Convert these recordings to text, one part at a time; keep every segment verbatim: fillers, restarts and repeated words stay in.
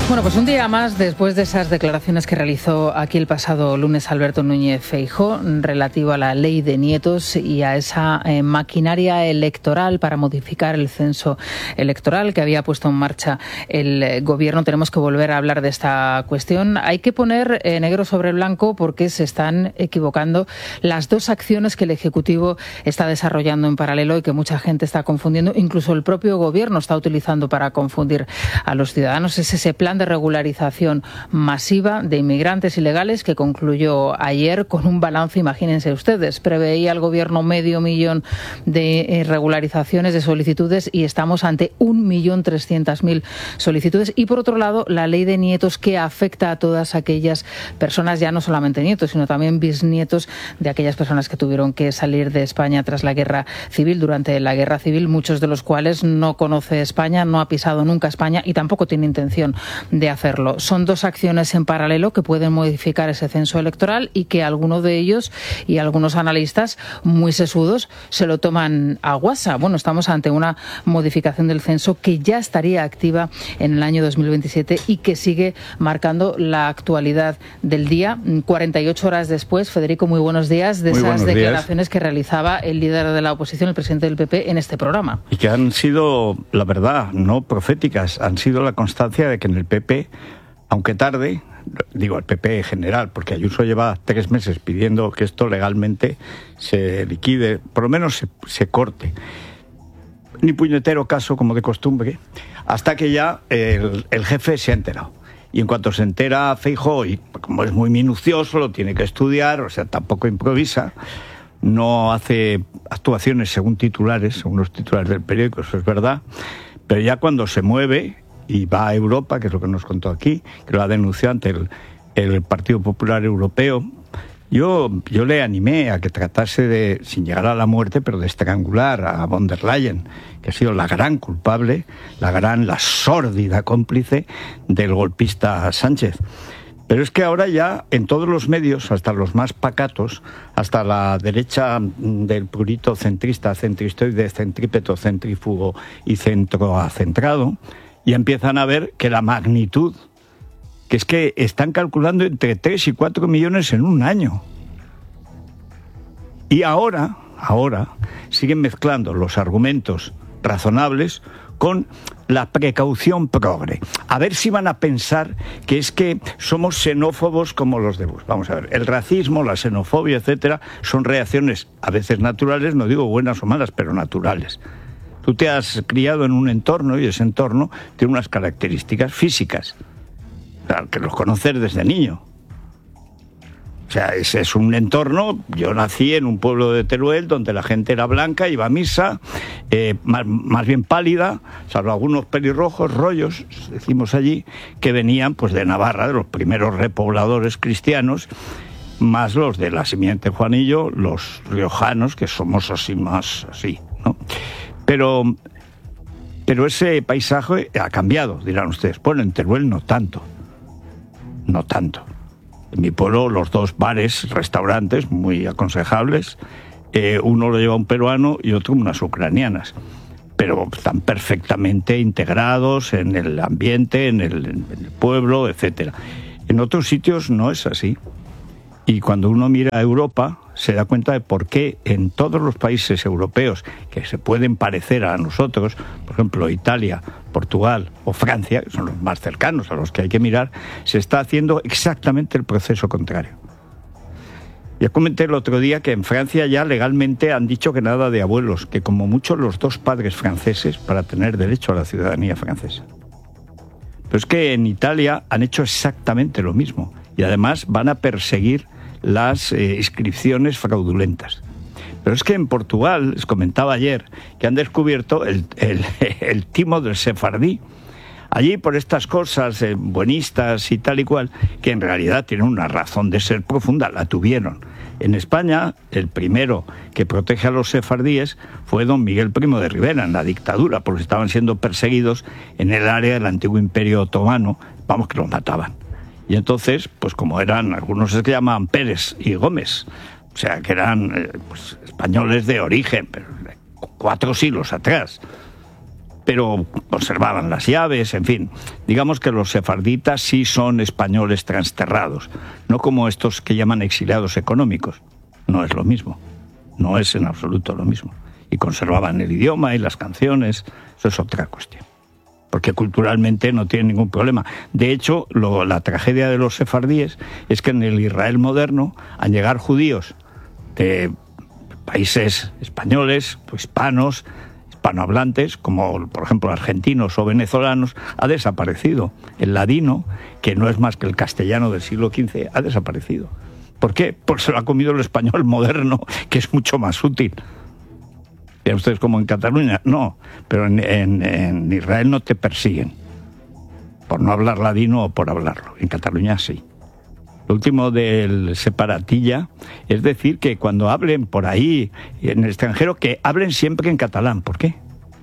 Bueno, pues un día más después de esas declaraciones que realizó aquí el pasado lunes Alberto Núñez Feijóo relativo a la ley de nietos y a esa eh, maquinaria electoral para modificar el censo electoral que había puesto en marcha el eh, gobierno. Tenemos que volver a hablar de esta cuestión. Hay que poner eh, negro sobre blanco porque se están equivocando las dos acciones que el Ejecutivo está desarrollando en paralelo y que mucha gente está confundiendo. Incluso el propio gobierno está utilizando para confundir a los ciudadanos. Es ese plan de regularización masiva de inmigrantes ilegales que concluyó ayer con un balance, imagínense ustedes, preveía el gobierno medio millón de eh, regularizaciones de solicitudes y estamos ante un millón trescientas mil solicitudes. Y por otro lado, la ley de nietos que afecta a todas aquellas personas, ya no solamente nietos, sino también bisnietos de aquellas personas que tuvieron que salir de España tras la guerra civil, durante la guerra civil, muchos de los cuales no conoce España, no ha pisado nunca España y tampoco tiene intención de hacerlo. Son dos acciones en paralelo que pueden modificar ese censo electoral y que algunos de ellos y algunos analistas muy sesudos se lo toman a guasa. Bueno, estamos ante una modificación del censo que ya estaría activa en el año dos mil veintisiete y que sigue marcando la actualidad del día. cuarenta y ocho horas después, Federico, muy buenos días, de muy esas declaraciones días. que realizaba el líder de la oposición, el presidente del P P, en este programa. Y que han sido, la verdad, no proféticas, han sido la constancia de que en el P P, aunque tarde, digo el P P en general, porque Ayuso lleva tres meses pidiendo que esto legalmente se liquide, por lo menos se, se corte. Ni puñetero caso, como de costumbre, hasta que ya el, el jefe se ha enterado. Y en cuanto se entera Feijóo, y como es muy minucioso, lo tiene que estudiar, o sea, tampoco improvisa, no hace actuaciones según titulares, según los titulares del periódico, eso es verdad, pero ya cuando se mueve y va a Europa, que es lo que nos contó aquí, que lo ha denunciado ante el, el Partido Popular Europeo, yo, yo le animé a que tratase de, sin llegar a la muerte, pero de estrangular a von der Leyen, que ha sido la gran culpable, la gran, la sórdida cómplice del golpista Sánchez. Pero es que ahora ya en todos los medios, hasta los más pacatos, hasta la derecha del purito centrista, centristoide, centrípeto, centrífugo y centroacentrado, ya empiezan a ver que la magnitud, que es que están calculando entre tres y cuatro millones en un año. Y ahora, ahora, siguen mezclando los argumentos razonables con la precaución progre. A ver si van a pensar que es que somos xenófobos como los de Bush. Vamos a ver, el racismo, la xenofobia, etcétera, son reacciones a veces naturales, no digo buenas o malas, pero naturales. Tú te has criado en un entorno y ese entorno tiene unas características físicas, que los conoces desde niño. O sea, ese es un entorno. Yo nací en un pueblo de Teruel donde la gente era blanca, iba a misa, eh, más, más bien pálida, salvo algunos pelirrojos, rollos, decimos allí, que venían pues de Navarra, de los primeros repobladores cristianos, más los de la simiente Juanillo, los riojanos, que somos así más así, ¿no? Pero, pero ese paisaje ha cambiado, dirán ustedes. Bueno, en Teruel no tanto, no tanto. En mi pueblo, los dos bares, restaurantes muy aconsejables, eh, uno lo lleva un peruano y otro unas ucranianas, pero están perfectamente integrados en el ambiente, en el, en el pueblo, etcétera. En otros sitios no es así. Y cuando uno mira a Europa, se da cuenta de por qué en todos los países europeos que se pueden parecer a nosotros, por ejemplo Italia, Portugal o Francia, que son los más cercanos a los que hay que mirar, se está haciendo exactamente el proceso contrario. Ya comenté el otro día que en Francia ya legalmente han dicho que nada de abuelos, que como mucho los dos padres franceses para tener derecho a la ciudadanía francesa. Pero es que en Italia han hecho exactamente lo mismo y además van a perseguir las eh, inscripciones fraudulentas. Pero es que en Portugal, les comentaba ayer, que han descubierto el, el, el timo del sefardí. Allí por estas cosas eh, buenistas y tal y cual, que en realidad tienen una razón de ser profunda, la tuvieron. En España, el primero que protege a los sefardíes fue don Miguel Primo de Rivera, en la dictadura, porque estaban siendo perseguidos en el área del antiguo Imperio Otomano, vamos, que los mataban. Y entonces, pues como eran, algunos se llamaban Pérez y Gómez, o sea, que eran eh, pues, españoles de origen, pero cuatro siglos atrás. pero conservaban las llaves, en fin. Digamos que los sefarditas sí son españoles transterrados, no como estos que llaman exiliados económicos. No es lo mismo, no es en absoluto lo mismo. Y conservaban el idioma y las canciones, eso es otra cuestión. Porque culturalmente no tienen ningún problema. De hecho, lo, la tragedia de los sefardíes es que en el Israel moderno, al llegar judíos de países españoles, pues, hispanos, hispanohablantes, como por ejemplo argentinos o venezolanos, ha desaparecido. El ladino, que no es más que el castellano del siglo quince, ha desaparecido. ¿Por qué? Porque se lo ha comido el español moderno, que es mucho más útil. ¿Y ustedes como en Cataluña? No, pero en, en, en Israel no te persiguen por no hablar ladino o por hablarlo. En Cataluña sí. Lo último del separatilla es decir que cuando hablen por ahí en el extranjero, que hablen siempre en catalán. ¿Por qué?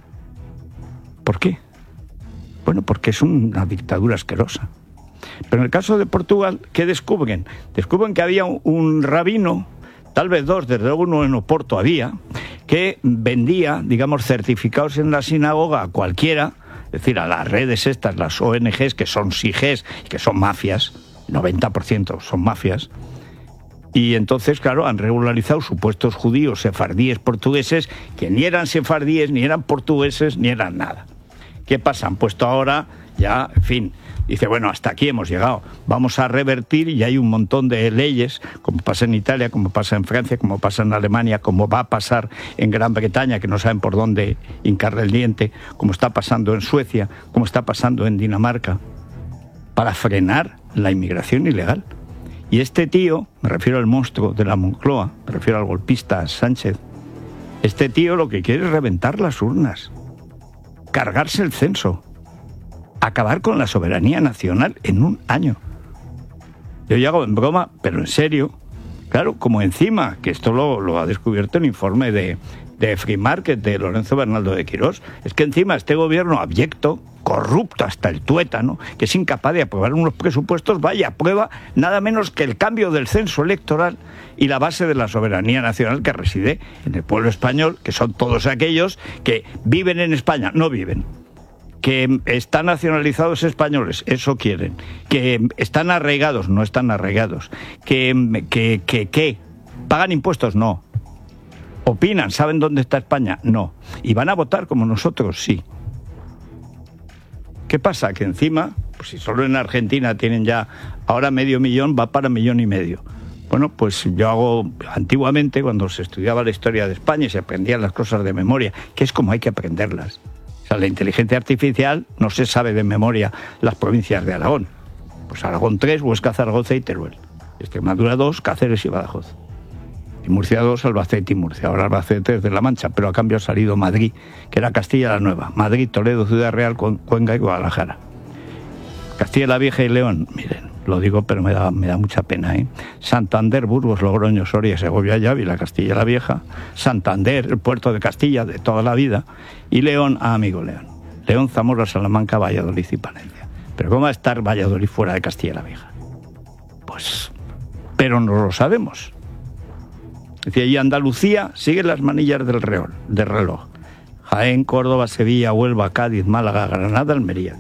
¿Por qué? Bueno, porque es una dictadura asquerosa. Pero en el caso de Portugal, ¿qué descubren? Descubren que había un, un rabino, tal vez dos, desde luego uno en Oporto había, que vendía, digamos, certificados en la sinagoga a cualquiera, es decir, a las redes estas, las O N Ges, que son S I Ges y que son mafias, noventa por ciento son mafias, y entonces, claro, han regularizado supuestos judíos sefardíes portugueses que ni eran sefardíes, ni eran portugueses, ni eran nada. ¿Qué pasa? Han puesto ahora ya, en fin, dice, bueno, hasta aquí hemos llegado, vamos a revertir, y hay un montón de leyes, como pasa en Italia, como pasa en Francia, como pasa en Alemania, como va a pasar en Gran Bretaña, que no saben por dónde hincarle el diente, como está pasando en Suecia, como está pasando en Dinamarca, para frenar la inmigración ilegal. Y este tío, me refiero al monstruo de la Moncloa, me refiero al golpista Sánchez, este tío lo que quiere es reventar las urnas, cargarse el censo, acabar con la soberanía nacional en un año. Yo ya hago en broma, pero en serio, claro, como encima, que esto lo, lo ha descubierto el informe de, de Free Market de Lorenzo Bernaldo de Quirós, es que encima este gobierno abyecto, corrupto hasta el tuétano, que es incapaz de aprobar unos presupuestos, vaya, aprueba nada menos que el cambio del censo electoral y la base de la soberanía nacional que reside en el pueblo español, que son todos aquellos que viven en España, no viven, que están nacionalizados españoles, eso quieren, que están arraigados, no están arraigados, que, que, que, que pagan impuestos, no, opinan, saben dónde está España, no, y van a votar como nosotros, sí. ¿Qué pasa? Que encima, pues si solo en Argentina tienen ya ahora medio millón, va para millón y medio. Bueno, pues yo hago, antiguamente, cuando se estudiaba la historia de España y se aprendían las cosas de memoria, que es como hay que aprenderlas. O sea, la inteligencia artificial no se sabe de memoria las provincias de Aragón. Pues Aragón tres, Huesca, Zaragoza y Teruel. Extremadura dos, Cáceres y Badajoz. Y Murcia dos, Albacete y Murcia. Ahora Albacete es de La Mancha, pero a cambio ha salido Madrid, que era Castilla la Nueva. Madrid, Toledo, Ciudad Real, Cuenca y Guadalajara. Castilla la Vieja y León, miren, lo digo, pero me da, me da mucha pena, ¿eh? Santander, Burgos, Logroño, Soria, Segovia y Ávila, Castilla la Vieja. Santander, el puerto de Castilla de toda la vida. Y León, ah, amigo León. León, Zamora, Salamanca, Valladolid y Palencia. Pero ¿cómo va a estar Valladolid fuera de Castilla la Vieja? Pues, pero no lo sabemos. Y Andalucía sigue las manillas del reloj, del reloj. Jaén, Córdoba, Sevilla, Huelva, Cádiz, Málaga, Granada, Almería.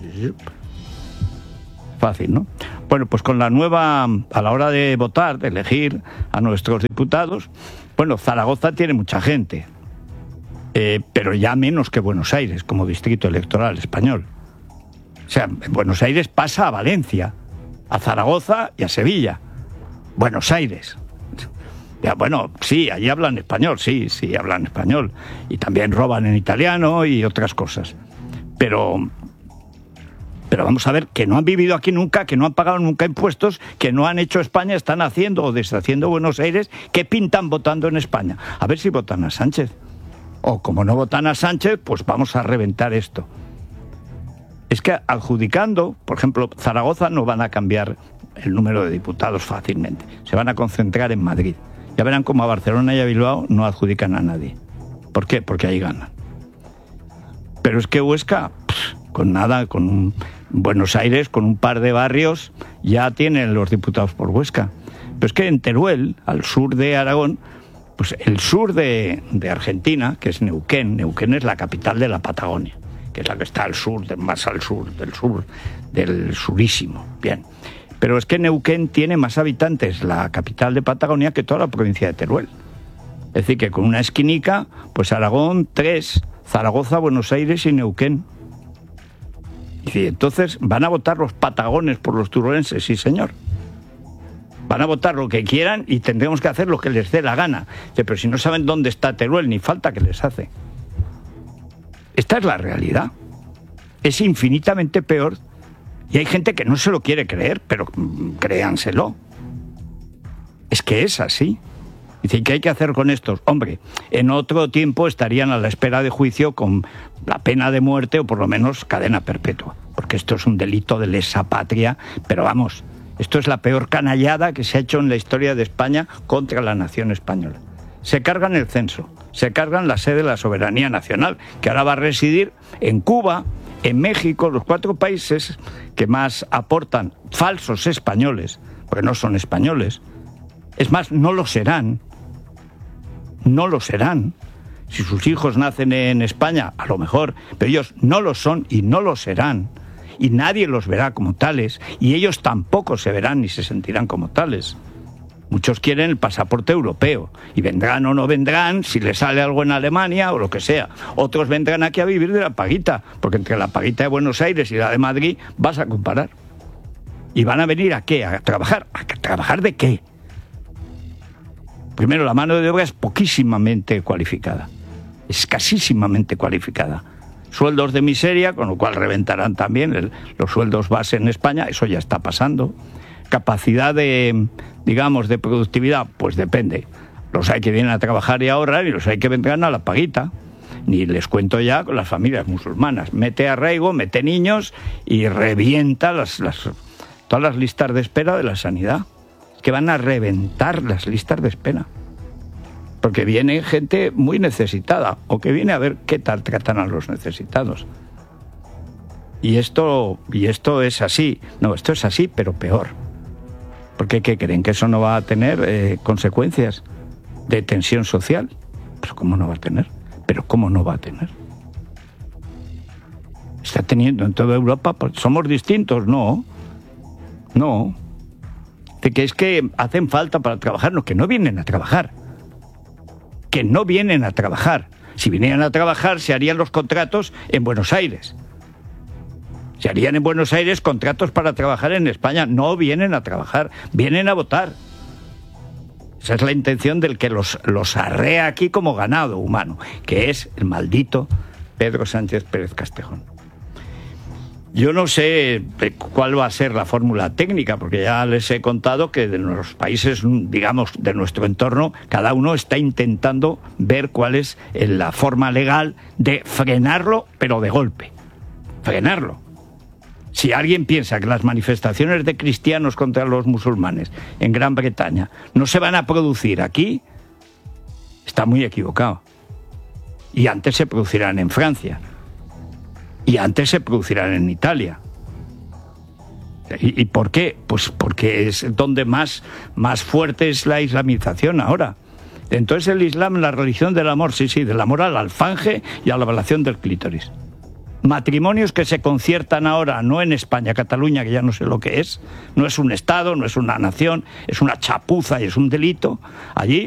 Fácil, ¿no? Bueno, pues con la nueva, a la hora de votar, de elegir a nuestros diputados, bueno, Zaragoza tiene mucha gente, eh, pero ya menos que Buenos Aires como distrito electoral español. O sea, Buenos Aires pasa a Valencia, a Zaragoza y a Sevilla. Buenos Aires. Ya, bueno, sí, allí hablan español, sí, sí, hablan español. Y también roban en italiano y otras cosas. Pero, pero vamos a ver, que no han vivido aquí nunca, que no han pagado nunca impuestos, que no han hecho España, están haciendo o deshaciendo Buenos Aires, ¿qué pintan votando en España? A ver si votan a Sánchez. O como no votan a Sánchez, pues vamos a reventar esto. Es que adjudicando, por ejemplo, Zaragoza no van a cambiar el número de diputados fácilmente. Se van a concentrar en Madrid. Ya verán cómo a Barcelona y a Bilbao no adjudican a nadie. ¿Por qué? Porque ahí ganan. Pero es que Huesca, pff, con nada, con un, Buenos Aires, con un par de barrios, ya tienen los diputados por Huesca. Pero es que en Teruel, al sur de Aragón, pues el sur de, de Argentina, que es Neuquén, Neuquén es la capital de la Patagonia, que es la que está al sur, del, más al sur, del sur, del surísimo. Bien. Pero es que Neuquén tiene más habitantes, la capital de Patagonia, que toda la provincia de Teruel. Es decir, que con una esquinica, pues Aragón, tres, Zaragoza, Buenos Aires y Neuquén. Y entonces, ¿van a votar los patagones por los turolenses? Sí, señor. Van a votar lo que quieran y tendremos que hacer lo que les dé la gana. Pero si no saben dónde está Teruel, ni falta que les hace. Esta es la realidad. Es infinitamente peor. Y hay gente que no se lo quiere creer, pero créanselo. Es que es así. Dicen, ¿qué hay que hacer con estos? Hombre, en otro tiempo estarían a la espera de juicio con la pena de muerte o por lo menos cadena perpetua. Porque esto es un delito de lesa patria, pero vamos, esto es la peor canallada que se ha hecho en la historia de España contra la nación española. Se cargan el censo, se cargan la sede de la soberanía nacional, que ahora va a residir en Cuba, en México, los cuatro países que más aportan falsos españoles, porque no son españoles. Es más, no lo serán. No lo serán. Si sus hijos nacen en España, a lo mejor, pero ellos no lo son y no lo serán. Y nadie los verá como tales, y ellos tampoco se verán ni se sentirán como tales. Muchos quieren el pasaporte europeo, y vendrán o no vendrán, si les sale algo en Alemania o lo que sea. Otros vendrán aquí a vivir de la paguita, porque entre la paguita de Buenos Aires y la de Madrid vas a comparar. ¿Y van a venir a qué? ¿A trabajar? ¿A trabajar de qué? Primero, la mano de obra es poquísimamente cualificada, escasísimamente cualificada. Sueldos de miseria, con lo cual reventarán también el, los sueldos base en España, eso ya está pasando. Capacidad de, digamos, de productividad, pues depende. Los hay que vienen a trabajar y ahorrar y los hay que vendrán a la paguita. Ni les cuento ya con las familias musulmanas. Mete arraigo, mete niños y revienta las, las, todas las listas de espera de la sanidad. Que van a reventar las listas de espera. Porque viene gente muy necesitada, o que viene a ver qué tal tratan a los necesitados. Y esto, y esto es así. No, esto es así, pero peor. Porque ¿qué creen? ¿Que eso no va a tener eh, consecuencias de tensión social? Pero ¿cómo no va a tener? Pero ¿cómo no va a tener? Está teniendo en toda Europa, pues, ¿somos distintos? No. No. De que es que hacen falta para trabajar, no, que no vienen a trabajar. Que no vienen a trabajar. Si vinieran a trabajar, se harían los contratos en Buenos Aires. Se harían en Buenos Aires contratos para trabajar en España. No vienen a trabajar, vienen a votar. Esa es la intención del que los, los arrea aquí como ganado humano, que es el maldito Pedro Sánchez Pérez Castejón. Yo no sé cuál va a ser la fórmula técnica, porque ya les he contado que de los países, digamos, de nuestro entorno, cada uno está intentando ver cuál es la forma legal de frenarlo, pero de golpe. Frenarlo. Si alguien piensa que las manifestaciones de cristianos contra los musulmanes en Gran Bretaña no se van a producir aquí, está muy equivocado. Y antes se producirán en Francia. Y antes se producirán en Italia. ¿Y, y por qué? Pues porque es donde más, más fuerte es la islamización ahora. Entonces el Islam, la religión del amor, sí, sí, del amor al alfanje y a la ablación del clítoris. Matrimonios que se conciertan ahora, no en España, Cataluña, que ya no sé lo que es, no es un Estado, no es una nación, es una chapuza y es un delito. Allí